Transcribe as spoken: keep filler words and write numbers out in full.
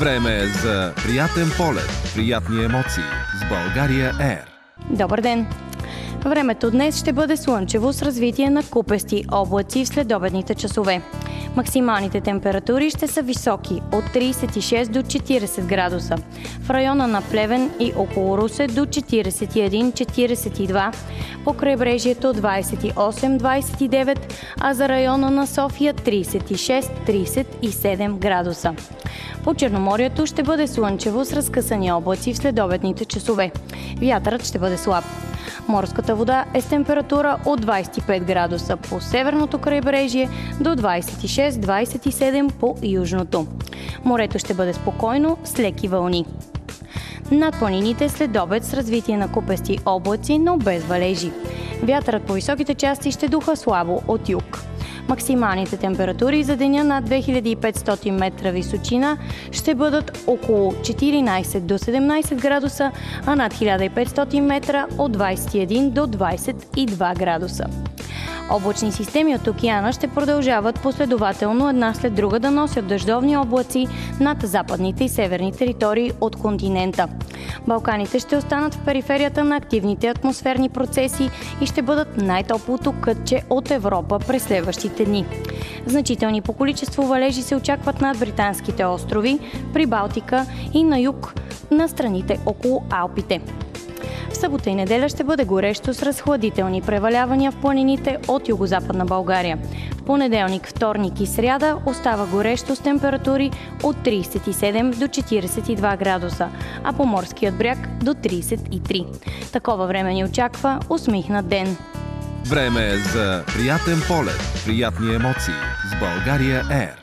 Време е за приятен полет, приятни емоции с България Ер. Добър ден! Времето днес ще бъде слънчево с развитие на купести облаци в следобедните часове. Максималните температури ще са високи от трийсет и шест до четирийсет градуса. В района на Плевен и около Русе до четирийсет и един до четирийсет и два, по крайбрежието двайсет и осем до двайсет и девет, а за района на София трийсет и шест до трийсет и седем градуса. По Черноморието ще бъде слънчево с разкъсани облаци в следобедните часове. Вятърът ще бъде слаб. Морската вода е с температура от двайсет и пет градуса по северното крайбрежие до двайсет и шест до двайсет и седем по южното. Морето ще бъде спокойно с леки вълни. Над планините след обед с развитие на купести облаци, но без валежи. Вятърът по високите части ще духа слабо от юг. Максималните температури за деня над две хиляди и петстотин метра височина ще бъдат около четиринайсет до седемнайсет градуса, а над хиляда и петстотин метра от двайсет и един до двайсет и два градуса. Облачни системи от океана ще продължават последователно една след друга да носят дъждовни облаци над западните и северни територии от континента. Балканите ще останат в периферията на активните атмосферни процеси и ще бъдат най-топлото кътче от Европа през следващите дни. Значителни по количество валежи се очакват над британските острови, при Балтика и на юг на страните около Алпите. В събота и неделя ще бъде горещо с разхладителни превалявания в планините от югозападна България. В понеделник, вторник и сряда остава горещо с температури от трийсет и седем до четирийсет и два градуса, а по морският бряг до трийсет и три. Такова време ни очаква усмихнат ден. Време е за приятен полет, приятни емоции с България Ер.